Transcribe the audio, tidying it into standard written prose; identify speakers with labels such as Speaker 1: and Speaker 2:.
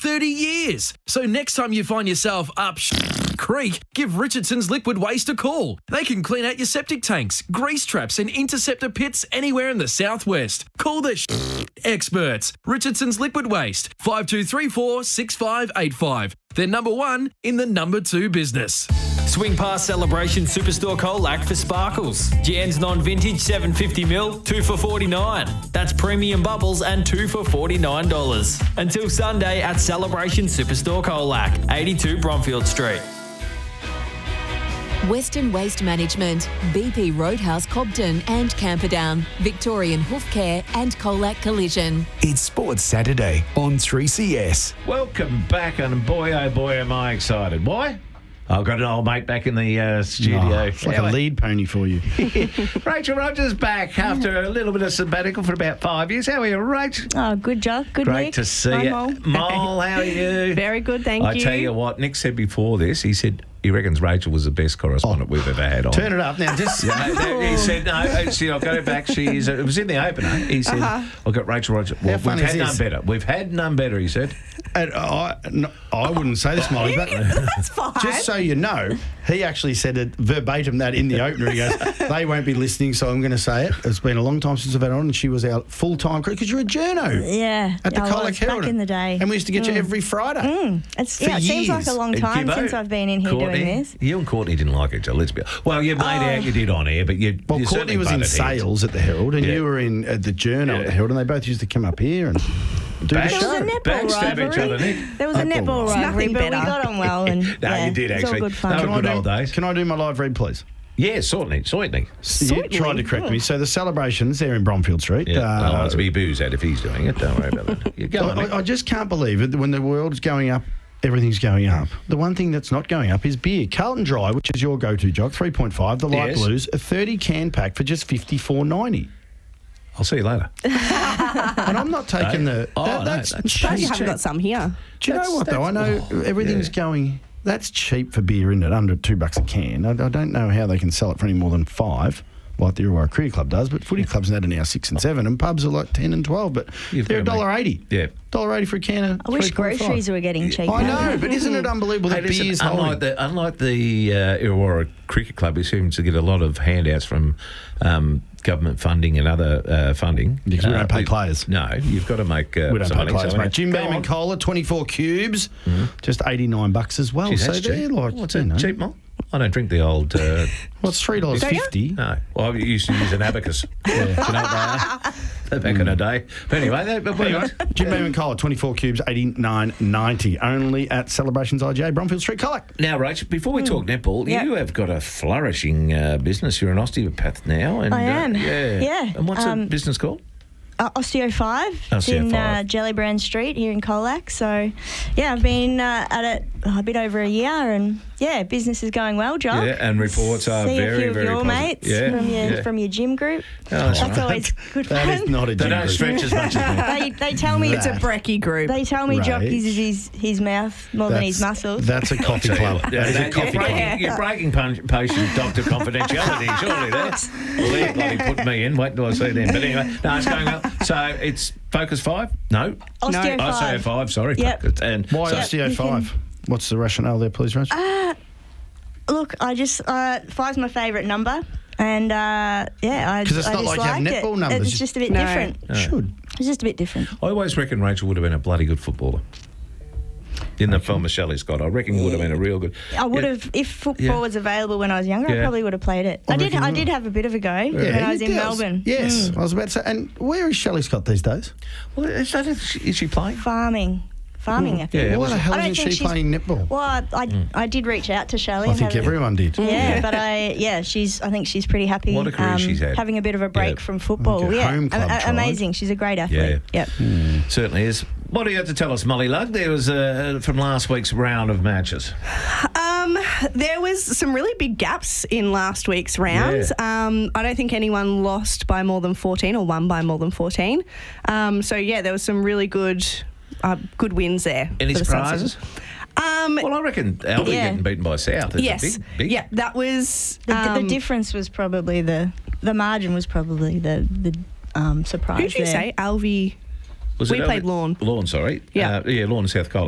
Speaker 1: 30 years. So next time you find yourself up creek, give Richardson's Liquid Waste a call. They can clean out your septic tanks, grease traps and interceptor pits anywhere in the southwest. Call the experts. Richardson's Liquid Waste, 5234 6585. They're number one in the number two business.
Speaker 2: Swing past Celebration Superstore Colac for sparkles. Jan's non-vintage 750ml, 2 for $49. That's premium bubbles and 2 for $49. Until Sunday at Celebration Superstore Colac, 82 Bromfield Street.
Speaker 3: Western Waste Management, BP Roadhouse Cobden and Camperdown, Victorian Hoof Care and Colac Collision.
Speaker 4: It's Sports Saturday on 3CS.
Speaker 5: Welcome back, and boy, oh boy, am I excited. Why? I've got an old mate back in the studio.
Speaker 6: Oh, it's like a lead pony for you.
Speaker 5: Rachel Rogers back after a little bit of sabbatical for about 5 years. How are you, Rach?
Speaker 7: Oh, good job. Good
Speaker 5: Great
Speaker 7: Nick.
Speaker 5: to see
Speaker 7: Hi,
Speaker 5: you.
Speaker 7: Mole.
Speaker 5: Mole, how are you?
Speaker 7: Very good, thank you.
Speaker 5: I tell you what, Nick said before this, he said he reckons Rachel was the best correspondent we've ever had on.
Speaker 6: Turn it up now. Just
Speaker 5: He said, no, see, I'll go back. It was in the opener. He said, I've got Rachel Rogers. Well,
Speaker 6: funny
Speaker 5: we've
Speaker 6: is
Speaker 5: had none
Speaker 6: this?
Speaker 5: better. We've had none better, he said.
Speaker 6: And I wouldn't say this, Molly, but
Speaker 7: That's fine.
Speaker 6: just so you know, he actually said it verbatim that in the opener. He goes, they won't be listening, so I'm going to say it. It's been a long time since I've had her on, and she was our full-time crew, because you're a journo
Speaker 7: Yeah.
Speaker 6: at the
Speaker 7: I
Speaker 6: Colac
Speaker 7: was
Speaker 6: Herald.
Speaker 7: back in the day.
Speaker 6: And we used to get you every Friday.
Speaker 7: It seems like
Speaker 6: years.
Speaker 7: a long time
Speaker 5: Gibbo,
Speaker 7: since I've been in here
Speaker 5: Courtney,
Speaker 7: doing this.
Speaker 5: You and Courtney didn't like each other, let's be honest. Well, you made out you did on air, but you
Speaker 6: Well,
Speaker 5: you
Speaker 6: Courtney
Speaker 5: certainly
Speaker 6: was in
Speaker 5: butted heads.
Speaker 6: sales at the Herald, and
Speaker 5: Yeah.
Speaker 6: you were in the Journal at the Herald, and they both used to come up here and do
Speaker 5: Back-
Speaker 6: the
Speaker 7: There was a
Speaker 6: show.
Speaker 7: netball
Speaker 5: Backstab each
Speaker 7: rivalry.
Speaker 5: other, Nick.
Speaker 7: There was a
Speaker 6: Netball
Speaker 7: netball
Speaker 6: rivalry.
Speaker 7: rivalry,
Speaker 8: Nothing
Speaker 7: but we
Speaker 8: better.
Speaker 7: got on well. And
Speaker 5: No,
Speaker 7: yeah,
Speaker 5: you did,
Speaker 7: it was
Speaker 5: actually.
Speaker 7: all good fun.
Speaker 5: No,
Speaker 6: Can
Speaker 5: good
Speaker 6: I
Speaker 5: old days.
Speaker 6: Can I do my live read, please?
Speaker 5: Yeah, certainly.
Speaker 6: You tried to correct me. So the celebrations there in Bromfield Street.
Speaker 5: Yeah, I'll have to be booze out if he's doing it. Don't worry about that. You go on, Nick.
Speaker 6: I just can't believe it. When the world's going up, everything's going up. The one thing that's not going up is beer. Carlton Dry, which is your go-to, Jock, 3.5. The Light
Speaker 5: Yes.
Speaker 6: Blues, a 30-can pack for just $54.90.
Speaker 5: I'll see you later.
Speaker 6: And I'm not taking the...
Speaker 5: Oh, no,
Speaker 6: that's
Speaker 5: that's
Speaker 6: cheap.
Speaker 8: You haven't got some here.
Speaker 6: Do you know what, though? I know everything's
Speaker 5: yeah.
Speaker 6: going... That's cheap for beer, isn't it? Under $2 a can. I don't know how they can sell it for any more than $5, like the Illawarra Cricket Club does, but footy clubs are now 6 and 7, and pubs are like 10 and 12, but
Speaker 5: You've
Speaker 6: they're
Speaker 5: got to
Speaker 6: $1.80.
Speaker 5: Yeah.
Speaker 6: $1.80 for a can of
Speaker 7: I wish
Speaker 6: 3.5.
Speaker 7: groceries were getting cheaper.
Speaker 6: I know, but isn't it unbelievable
Speaker 5: Hey,
Speaker 6: that
Speaker 5: listen,
Speaker 6: beer's
Speaker 5: unlike
Speaker 6: holding?
Speaker 5: the Illawarra Cricket Club, who seems to get a lot of handouts from government funding and other funding.
Speaker 6: Because we don't pay players.
Speaker 5: No, you've got to make
Speaker 6: We don't
Speaker 5: some
Speaker 6: pay
Speaker 5: money.
Speaker 6: players,
Speaker 5: So,
Speaker 6: mate. Jim
Speaker 5: go
Speaker 6: Beam
Speaker 5: on.
Speaker 6: and Cola, 24 cubes, just $89 as well.
Speaker 5: Gee,
Speaker 6: So
Speaker 5: that's
Speaker 6: they're
Speaker 5: cheap.
Speaker 6: like,
Speaker 5: What's
Speaker 6: you
Speaker 5: it?
Speaker 6: know.
Speaker 5: Cheap, Mol? I don't drink the old...
Speaker 6: Well, it's $3.50.
Speaker 5: No. Well, I used to use an abacus. Do you know what they are? They're back in the day. But anyway,
Speaker 6: Jim Beam and Cola, 24 cubes, $89.90. Only at Celebrations IGA, Bromfield Street, Colac.
Speaker 5: Now, Rach, before we talk netball,
Speaker 7: Yeah.
Speaker 5: you have got a flourishing business. You're an osteopath now. And,
Speaker 7: I am.
Speaker 5: Yeah.
Speaker 7: Yeah.
Speaker 5: And what's the business called?
Speaker 7: Osteo 5. It's
Speaker 5: Osteo
Speaker 7: in
Speaker 5: 5.
Speaker 7: Jellybrand Street here in Colac. So, yeah, I've been at it a bit over a year, and yeah, business is going well, Jock.
Speaker 5: Yeah, and reports are
Speaker 7: See
Speaker 5: very,
Speaker 7: a few of
Speaker 5: very
Speaker 7: your
Speaker 5: positive.
Speaker 7: mates
Speaker 5: Yeah,
Speaker 7: from your gym group.
Speaker 5: that's
Speaker 7: That's
Speaker 5: right.
Speaker 7: always good
Speaker 6: That
Speaker 7: fun.
Speaker 6: is not a
Speaker 5: They
Speaker 6: gym
Speaker 5: don't
Speaker 6: group.
Speaker 5: stretch as much as me.
Speaker 7: They tell me
Speaker 8: It's a brekkie group.
Speaker 7: They tell me Jock
Speaker 6: Right.
Speaker 7: uses his mouth more than his muscles.
Speaker 6: That's a coffee club.
Speaker 5: Yeah,
Speaker 6: That is a
Speaker 5: you're
Speaker 6: coffee club.
Speaker 5: You're breaking patient doctor confidentiality, surely there. Well, they bloody put me in. Wait till I see them. But anyway, no, it's going well. So it's Focus 5? No.
Speaker 7: Osteo 5.
Speaker 5: Osteo 5, sorry.
Speaker 7: Yep.
Speaker 5: Focus. And
Speaker 6: Why
Speaker 5: so-
Speaker 6: Osteo
Speaker 7: you
Speaker 6: 5? What's the rationale there, please, Rach?
Speaker 7: Look, I just 5's my favourite number, and I
Speaker 6: 'Cause it's
Speaker 7: I
Speaker 6: not
Speaker 7: just
Speaker 6: like you have
Speaker 7: liked
Speaker 6: netball
Speaker 7: it.
Speaker 6: numbers.
Speaker 7: It's just a bit
Speaker 8: No.
Speaker 7: different.
Speaker 6: Should.
Speaker 7: It's just a bit different.
Speaker 5: I always reckon Rachel would have been a bloody good footballer. In the film with Shelley Scott, I reckon you would have been a real good...
Speaker 7: I would have, if football
Speaker 5: Yeah.
Speaker 7: was available when I was younger, I
Speaker 5: Yeah.
Speaker 7: probably would have played it. I did have a bit of a go when I was
Speaker 6: he
Speaker 7: in
Speaker 6: does.
Speaker 7: Melbourne.
Speaker 6: Yes, I was about to say. And where is Shelley Scott these days?
Speaker 5: Well, is she playing?
Speaker 7: Farming, I think.
Speaker 5: Yeah,
Speaker 6: Why the hell
Speaker 7: I don't
Speaker 6: isn't
Speaker 7: think
Speaker 6: she
Speaker 7: she's-
Speaker 6: playing netball?
Speaker 7: Well, I did reach out to Shelley.
Speaker 6: I
Speaker 7: and
Speaker 6: think
Speaker 7: have a-
Speaker 6: everyone did.
Speaker 7: Yeah, but I think she's pretty happy.
Speaker 5: What a career she's had.
Speaker 7: Having a bit of a break
Speaker 5: Yeah.
Speaker 7: from football.
Speaker 6: Okay,
Speaker 7: Yeah,
Speaker 6: home club tried.
Speaker 7: amazing. She's a great athlete.
Speaker 5: Yeah.
Speaker 7: Yep.
Speaker 5: Certainly is. What do you have to tell us, Molly Lugg? There was from last week's round of matches.
Speaker 8: There was some really big gaps in last week's rounds. I don't think anyone lost by more than 14 or won by more than 14. So, yeah, there was some really good wins there.
Speaker 5: Any
Speaker 8: for the
Speaker 5: surprises?
Speaker 8: Sunsets.
Speaker 5: Well, I reckon Albion
Speaker 7: Yeah.
Speaker 5: getting beaten by South is
Speaker 8: Yes.
Speaker 5: a big...
Speaker 8: Yeah, that was...
Speaker 7: The difference was probably the margin was probably the surprise.
Speaker 8: Who did you
Speaker 7: there.
Speaker 8: say? Alvi...
Speaker 5: Was
Speaker 8: We
Speaker 5: it
Speaker 8: played Lawn.
Speaker 5: Lawn, sorry.
Speaker 8: Yeah.
Speaker 5: Lawn and South Col.